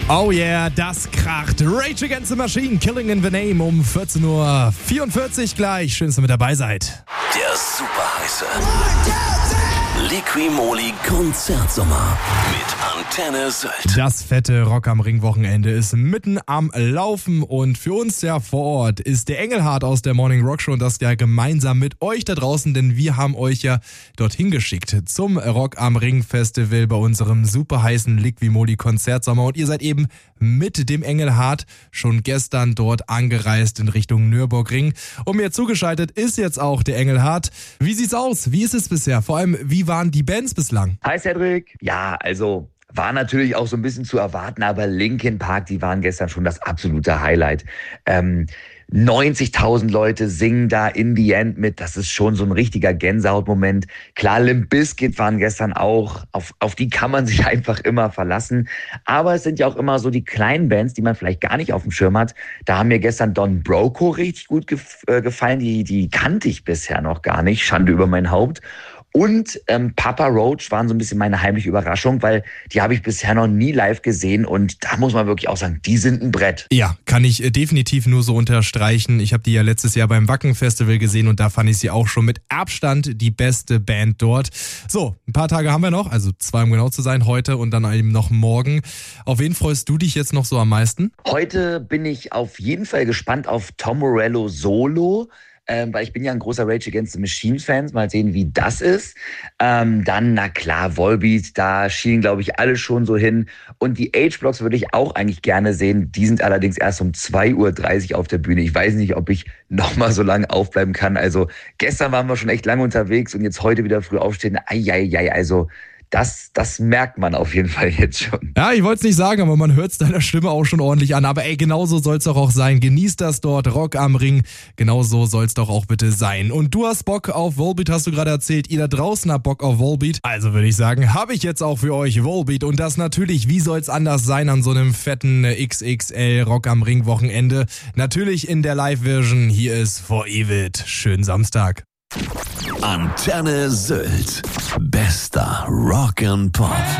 Oh yeah, das kracht. Rage Against the Machine, Killing in the Name um 14:44 Uhr gleich. Schön, dass ihr mit dabei seid. Der super heiße Liqui-Moly Konzertsommer mit Antenne Sylt. Das fette Rock am Ring Wochenende ist mitten am Laufen und für uns ja vor Ort ist der Engelhardt aus der Morning Rock Show und das ja gemeinsam mit euch da draußen, denn wir haben euch ja dorthin geschickt zum Rock am Ring Festival bei unserem super heißen Liqui-Moly Konzertsommer und ihr seid eben mit dem Engelhardt schon gestern dort angereist in Richtung Nürburgring und mir zugeschaltet ist jetzt auch der Engelhardt. Wie sieht's aus? Wie ist es bisher? Vor allem, wie waren die Bands bislang? Hi Cedric. Ja, also war natürlich auch so ein bisschen zu erwarten, aber Linkin Park, die waren gestern schon das absolute Highlight. 90.000 Leute singen da In the End mit. Das ist schon so ein richtiger Gänsehautmoment. Klar, Limp Bizkit waren gestern auch. Auf die kann man sich einfach immer verlassen. Aber es sind ja auch immer so die kleinen Bands, die man vielleicht gar nicht auf dem Schirm hat. Da haben mir gestern Don Broco richtig gut gefallen. Die kannte ich bisher noch gar nicht. Schande über mein Haupt. Und Papa Roach waren so ein bisschen meine heimliche Überraschung, weil die habe ich bisher noch nie live gesehen und da muss man wirklich auch sagen, die sind ein Brett. Ja, kann ich definitiv nur so unterstreichen. Ich habe die ja letztes Jahr beim Wacken Festival gesehen und da fand ich sie auch schon mit Abstand die beste Band dort. So, ein paar Tage haben wir noch, also 2 um genau zu sein, heute und dann eben noch morgen. Auf wen freust du dich jetzt noch so am meisten? Heute bin ich auf jeden Fall gespannt auf Tom Morello Solo. Weil ich bin ja ein großer Rage Against the Machine-Fan. Mal sehen, wie das ist. Dann, na klar, Volbeat, da schielen, glaube ich, alle schon so hin. Und die H-Blocks würde ich auch eigentlich gerne sehen. Die sind allerdings erst um 2:30 Uhr auf der Bühne. Ich weiß nicht, ob ich noch mal so lange aufbleiben kann. Also gestern waren wir schon echt lange unterwegs und jetzt heute wieder früh aufstehen. Eieiei, also das merkt man auf jeden Fall jetzt schon. Ja, ich wollte es nicht sagen, aber man hört es deiner Stimme auch schon ordentlich an. Aber ey, genauso soll es doch auch sein. Genießt das dort, Rock am Ring. Genauso soll es doch auch bitte sein. Und du hast Bock auf Volbeat, hast du gerade erzählt. Ihr da draußen habt Bock auf Volbeat. Also würde ich sagen, habe ich jetzt auch für euch Volbeat. Und das natürlich, wie soll es anders sein an so einem fetten XXL Rock am Ring Wochenende? Natürlich in der Live-Version. Hier ist For Evil. Schönen Samstag. Antenne Sylt. Bester Rock and Pop.